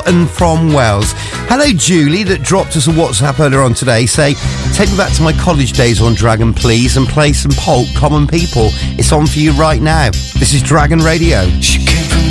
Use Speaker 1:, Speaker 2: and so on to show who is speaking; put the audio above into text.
Speaker 1: for and from Wales. Hello, Julie, that dropped us a WhatsApp earlier on today. Say, take me back to my college days on Dragon, please, and play some Polk, Common People. It's on for you right now. This is Dragon Radio.
Speaker 2: She came from